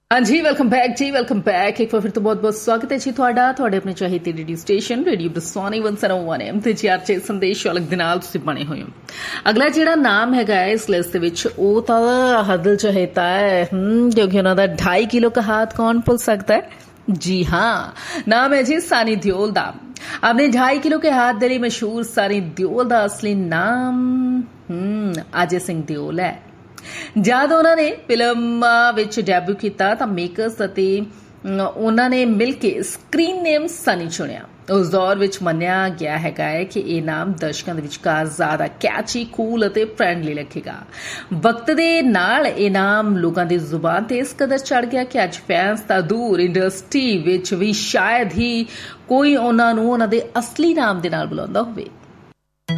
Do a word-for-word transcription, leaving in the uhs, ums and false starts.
हाँ जी, welcome back जी, welcome back. एक बार फिर तो बहुत बहुत स्वागत है जी ਤੁਹਾਡਾ ਤੁਹਾਡੇ ਆਪਣੇ ਚਾਹੀਦੇ radio station radio ਬਰਸਾਨੀ one oh one M ਤੇ ਜੀ ਆਰਚੇ ਸੰਦੇਸ਼ ਅਲੱਗ ਦੇ ਨਾਲ ਤੁਸੀਂ ਬਣੇ ਹੋਏ ਹੋ। ਅਗਲਾ ਜਿਹੜਾ ਨਾਮ ਹੈਗਾ ਹੈ ਇਸ ਲਿਸਟ ਦੇ ਵਿੱਚ ਉਹ ਤਾਂ ਹਦਲ ਚਹੇਤਾ ਹੈ ਕਿਉਂਕਿ ਉਹਨਾਂ ਦਾ ढाई किलो का हाथ कौन भूल सकता है। जी हाँ, नाम है जी सनी देओल दा। अपने ढाई किलो के हाथ के लिए मशहूर सनी देओल का असली नाम अजय सिंह देओल है। जद उन्होंने फिल्म विच डेब्यू किया तो मेकर्स ਅਤੇ ਉਹਨਾਂ ਨੇ ਮਿਲ ਕੇ ਸਕਰੀਨ ਨੇਮ ਸਨੀ ਚੁਣਿਆ। ਉਸ ਦੌਰ ਵਿੱਚ ਮੰਨਿਆ ਗਿਆ ਹੈਗਾ ਹੈ ਕਿ ਇਹ ਨਾਮ ਦਰਸ਼ਕਾਂ ਦੇ ਵਿਚਕਾਰ ਜ਼ਿਆਦਾ ਕੈਚੀ, ਕੂਲ ਅਤੇ ਫ੍ਰੈਂਡਲੀ ਲੱਗੇਗਾ। ਵਕਤ ਦੇ ਨਾਲ ਇਹ ਨਾਮ ਲੋਕਾਂ ਦੀ ਜ਼ੁਬਾਨ ਤੇ ਇਸ ਕਦਰ ਚੜ ਗਿਆ ਕਿ ਅੱਜ ਫੈਨਸ ਤਾਂ ਦੂਰ, ਇੰਡਸਟਰੀ ਵਿੱਚ ਵੀ ਸ਼ਾਇਦ ਹੀ ਕੋਈ ਉਹਨਾਂ ਨੂੰ ਉਹਨਾਂ ਦੇ ਅਸਲੀ ਨਾਮ ਦੇ ਨਾਲ ਬੁਲਾਉਂਦਾ ਹੋਵੇ।